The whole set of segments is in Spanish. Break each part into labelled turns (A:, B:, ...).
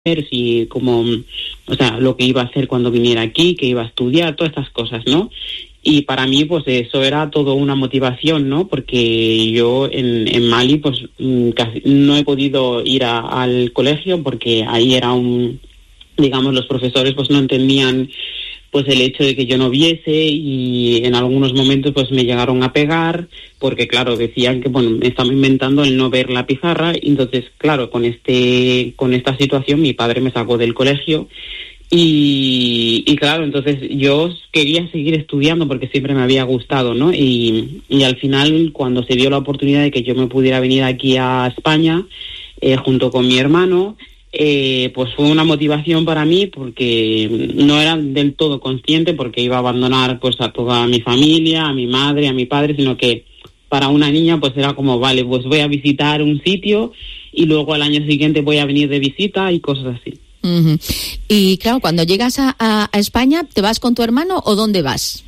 A: si como, o sea, lo que iba a hacer cuando viniera aquí, que iba a estudiar, todas estas cosas, ¿no? Y para mí, pues eso era todo una motivación, ¿no? Porque yo en Mali, pues casi no he podido ir al colegio porque ahí era digamos, los profesores pues no entendían pues el hecho de que yo no viese, y en algunos momentos pues me llegaron a pegar porque claro, decían que bueno, me estaba inventando el no ver la pizarra. Y entonces claro, con esta situación mi padre me sacó del colegio y claro, entonces yo quería seguir estudiando porque siempre me había gustado, ¿no? Y al final, cuando se dio la oportunidad de que yo me pudiera venir aquí a España junto con mi hermano, pues fue una motivación para mí, porque no era del todo consciente porque iba a abandonar pues a toda mi familia, a mi madre, a mi padre, sino que para una niña pues era como, vale, pues voy a visitar un sitio y luego al año siguiente voy a venir de visita y cosas así.
B: Uh-huh. Y claro, cuando llegas a España, ¿te vas con tu hermano o dónde vas?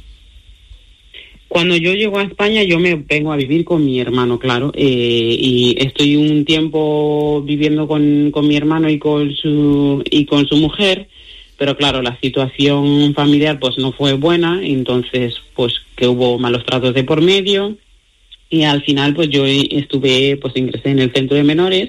A: Cuando yo llego a España, yo me vengo a vivir con mi hermano, claro, y estoy un tiempo viviendo con mi hermano y con su mujer, pero claro, la situación familiar pues no fue buena, entonces pues que hubo malos tratos de por medio, y al final pues yo ingresé en el centro de menores.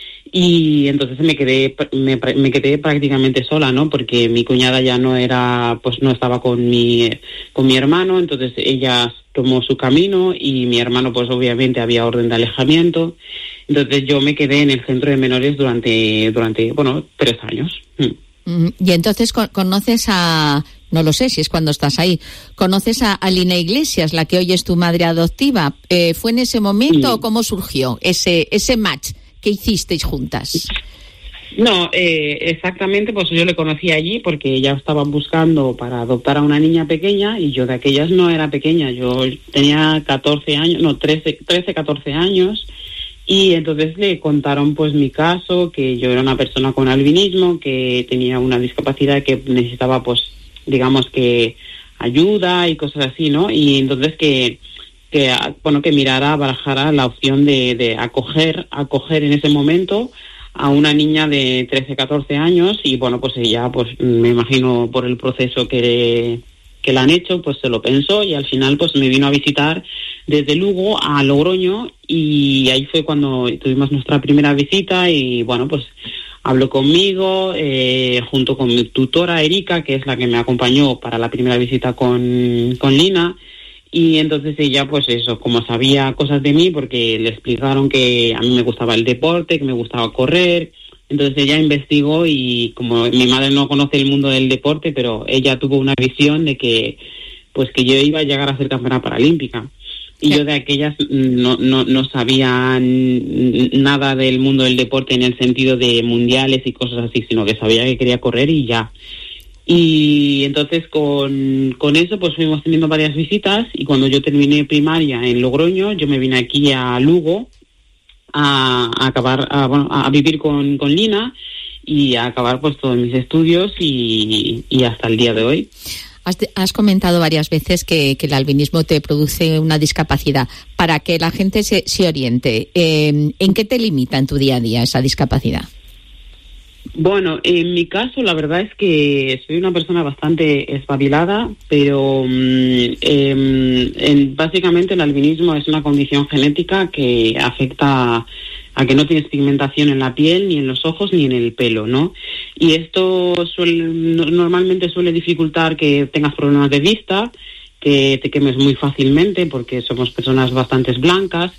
A: Y entonces me quedé prácticamente sola, ¿no? Porque mi cuñada ya no estaba con mi hermano, entonces ella tomó su camino y mi hermano pues obviamente había orden de alejamiento. Entonces yo me quedé en el centro de menores durante 3 años.
B: Y entonces conoces no lo sé si es cuando estás ahí, conoces a Lina Iglesias, la que hoy es tu madre adoptiva. ¿Fue en ese momento o cómo surgió ese match que hicisteis juntas?
A: No, exactamente, pues yo le conocí allí porque ella estaba buscando para adoptar a una niña pequeña y yo de aquellas no era pequeña, yo tenía 13, 14 años, y entonces le contaron pues mi caso, que yo era una persona con albinismo, que tenía una discapacidad que necesitaba pues digamos que ayuda y cosas así, ¿no? Y entonces que barajara la opción de acoger en ese momento a una niña de 13, 14 años, y bueno, pues ella, pues me imagino por el proceso que la han hecho, pues se lo pensó, y al final pues me vino a visitar desde Lugo a Logroño, y ahí fue cuando tuvimos nuestra primera visita, y bueno, pues habló conmigo, junto con mi tutora Erika, que es la que me acompañó para la primera visita con Lina. Y entonces ella, pues eso, como sabía cosas de mí, porque le explicaron que a mí me gustaba el deporte, que me gustaba correr, entonces ella investigó, y como mi madre no conoce el mundo del deporte, pero ella tuvo una visión de que yo iba a llegar a ser campeona paralímpica. Y yo de aquellas no sabía nada del mundo del deporte en el sentido de mundiales y cosas así, sino que sabía que quería correr y ya. Y entonces con eso pues fuimos teniendo varias visitas, y cuando yo terminé primaria en Logroño, yo me vine aquí a Lugo a vivir con Lina y a acabar pues todos mis estudios y hasta el día de hoy.
B: Has comentado varias veces que el albinismo te produce una discapacidad. Para que la gente se oriente, ¿en qué te limita en tu día a día esa discapacidad?
A: Bueno, en mi caso la verdad es que soy una persona bastante espabilada, pero básicamente el albinismo es una condición genética que afecta a que no tienes pigmentación en la piel, ni en los ojos, ni en el pelo, ¿no? Y esto normalmente suele dificultar que tengas problemas de vista, que te quemes muy fácilmente porque somos personas bastante blancas,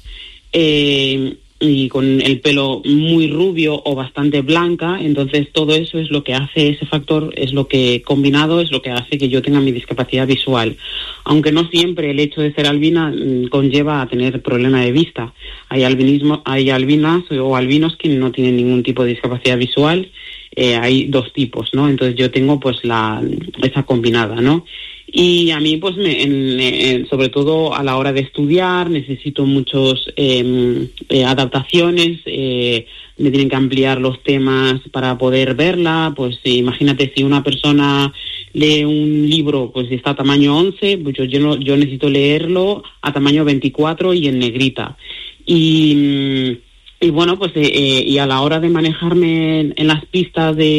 A: y con el pelo muy rubio o bastante blanca. Entonces todo eso es lo que hace, ese factor es lo que combinado es lo que hace que yo tenga mi discapacidad visual, aunque no siempre el hecho de ser albina conlleva a tener problema de vista. Hay albinas o albinos que no tienen ningún tipo de discapacidad visual, hay dos tipos, ¿no? Entonces yo tengo pues esa combinada, ¿no? Y a mí, pues, sobre todo a la hora de estudiar, necesito muchos adaptaciones, me tienen que ampliar los temas para poder verla. Pues imagínate, si una persona lee un libro, pues está a tamaño 11, pues yo necesito leerlo a tamaño 24 y en negrita. Y Y bueno, pues y a la hora de manejarme en las pistas de